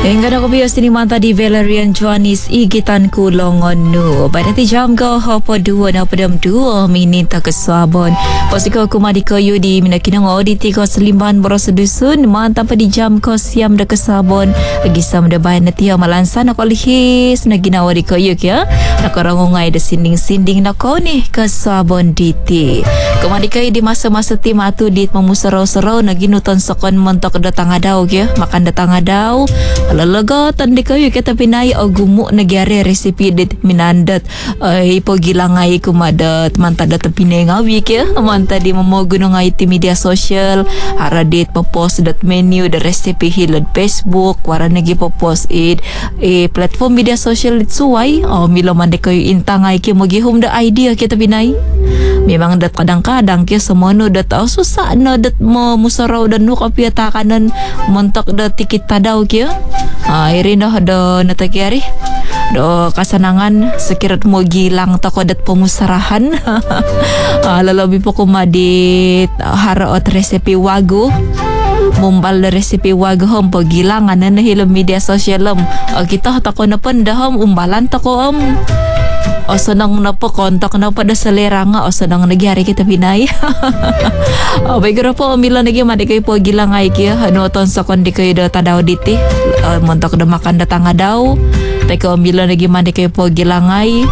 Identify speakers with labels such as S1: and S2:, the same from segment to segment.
S1: Hingga na ko biyo sinimanta di Valerian Juanis igitan kulongon nu. Pada ti jam ko hopo 2 na padam 2 minita kesabon. Posiko kumadi ko yudi minakinang auditi ko selimban boros dusun mantap pa di jam ko siam da kesabon. Gisam da bayan na tiya malansan ako lihis na ginawa di ko yuk ya. Nakarangungay da sinding-sinding na ko ni kesabon diti. Kumadi ko di masa-masa ti matu dit memusaraw-saraw na ginuton sakon montok da tangadaw ya. Makan da tangadaw. Lalaga tandi kayo kita pinay o gumo nagyari resipi dit minandat ay pagilangay kumadat mantada ta pinengawi kya manta di mamoguno nga iti media social hara dit post dat menu the recipe hilad Facebook wara nagi post it platform media social it suway milo mandi kayo intangay kya magihum da idea kita pinay memang dat kadang-kadang kya semono dat susah na dat mo musaraw dan nuka piyatakanan montok dat tikit tadaw kya irin dah ada natagiari do kasanangan sekirat mo gilang takodat pemusarahan lalabi po kumadit haraot resepi wago mumbal da resepi wago hom pagilangan na hilom media sosial kita tako na pandahom umbalan tako o senang napa kontak napa da selera nga o senang nagyari kita pinay baik po mila nagi madi kay po gilang ay kya ano ton sa kondi kay da tadaw diti montok da makan da tanga daw teka mila nagi madi kay po gilang ay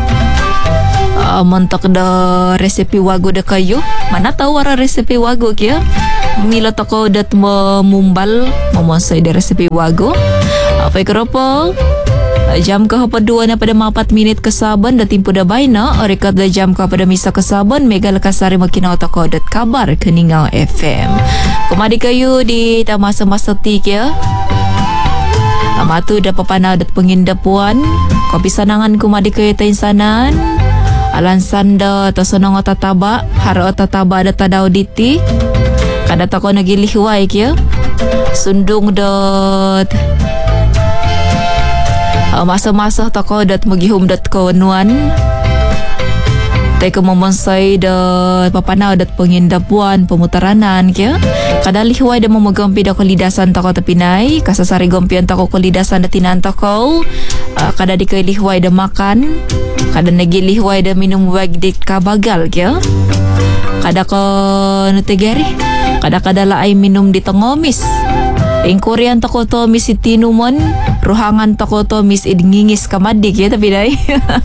S1: montok da resepi wago da kayo mana tahu wara resepi wago kya mila tako dat mumbal mamonsay da resepi wago baik po jam ke 2 na pada 4 minit kesabon da timpo da bayna rekat da jam ke pada misa kesabon mega lekasari makinaw tako dat kabar Keningau FM kumadi kayo di masa-masa tikya amatu da papanaw dat pengindapuan kopi sanangan kumadi kayo ta insanan alansan da tasonong tataba haro tataba da tadaw diti kada tako nagilihway kya sundung dot masa-masa tako dat magihum dat ko nuan teka mamonsay dat papanaw dat pengindapuan pemutaranan kya kada lihway da mamagampi da kolidasan tako tapinay kasasari gompian tako kolidasan da tinan tako kada di kay lihway da makan kada nagilihway da minum wag dit kabagal kya kada ko nutegari kada laay minum di tangomis Korean tako to mis itinumon ruhangan tako to mis idngingis kamadik ya tapi dai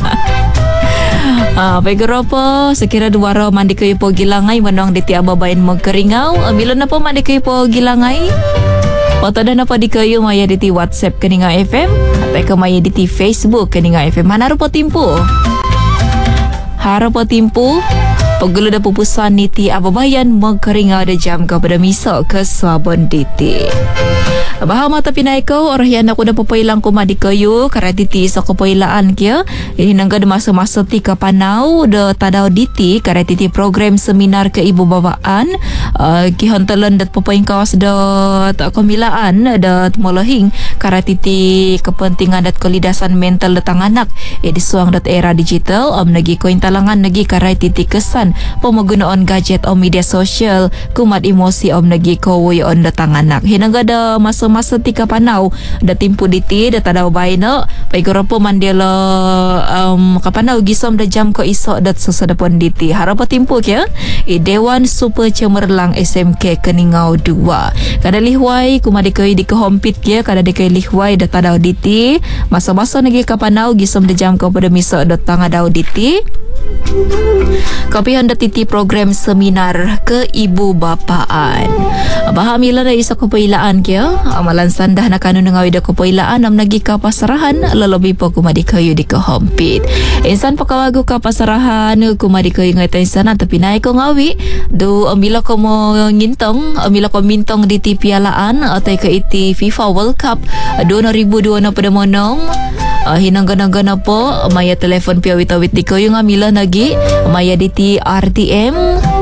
S1: pegero po sekira duwaro mandi kayo po gilangay manong diti ababain magkaringaw bilo na po mandi kayo po gilangay otoda na po di kayo maya diti WhatsApp Keningau FM atay ka maya diti Facebook Keningau FM hanaro po timpo haro po timpo paggulo da pupusan niti ababayan magkaringaw da jam ka pada miso ke sabon diti Baha mata pinay ko orayan ako na papailang kumadi kayo karatiti sa kapailaan kya hinangga da masa-masa ti kapanaw da tadaw diti karatiti program seminar ke ibu babaan kihantalan dat papaing kawas da kamilaan dat molahing karatiti kepentingan dat kolidasan mental datang anak disuang dat era digital nagi kointalangan nagi karatiti kesan pemagunaan gadget o media sosial kumat emosi nagi kawoyon datang anak hinangga da masa tika panaw da timpo diti da tadaw bayna paigoro po mandela kapanaw gisom da jam ko iso dat susadapon diti harap timpo kya Dewan Super Cemerlang SMK Keningau 2 kada lihway kumadi koy di kahompit kya kada di koy lihway da tadaw diti masa-masa nagi kapanaw gisom da jam ko pada miso da tangadaw diti kapihan da titi program seminar ke ibu bapaan bahamila na isa kapailaan kya amalan sandah na kanun ngawi da kapailaan am nagi kapasarahan lalabi po kumadi kayo di kahompit insan pakawago kapasarahan kumadi kayo ngay sana tapi naik ko ngawi do amila ko mo ngintong amila ko mintong di ti pialaan atay ka iti FIFA World Cup 2002 na pada monong hinanggan-anggan na po maya telefon piawit-awit di kayo nga mila nagi maya di ti RTM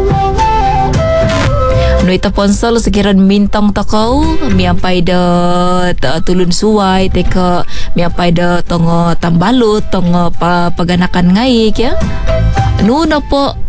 S1: ita ponsel sekiran mintang takaw miampay da tulun suway teka miampay da tongo tambalut tongo paganakan ngay kya na po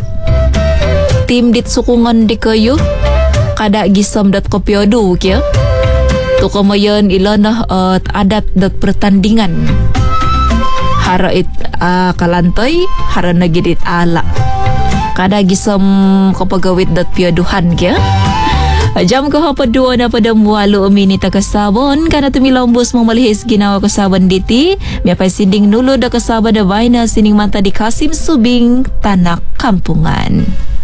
S1: tim dit sukungan di kayo kada gisam dat kopyodo kya Tu kamayan ilana adat dat pertandingan. Hara it kalantoy, hara nagidit ala. Kada gisam kapagawit dat piaduhan kya. Jam ko hapadua na pada 8 minit kasabon kana tumilombos mo malihis ginawa kasabon diti miapay sinding nulo da kasabon da bayna sining mata di Kasim Subing tanak kampungan.